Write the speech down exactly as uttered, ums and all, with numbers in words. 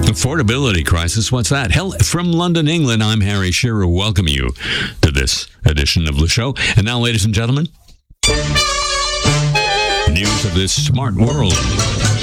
Affordability crisis, what's that? Hell, from London, England, I'm Harry Shearer. Welcome you to this edition of the show. And now, ladies and gentlemen, news of this smart world.